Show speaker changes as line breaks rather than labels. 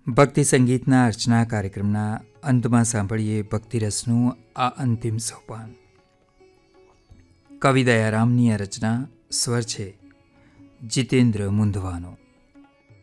ભક્તિ સંગીતના અર્ચના કાર્યક્રમના અંતમાં સાંભળીએ ભક્તિરસનું આ અંતિમ સોપાન. કવિ દયારામની આ રચના, સ્વર છે જીતેન્દ્ર મુંધવાનો.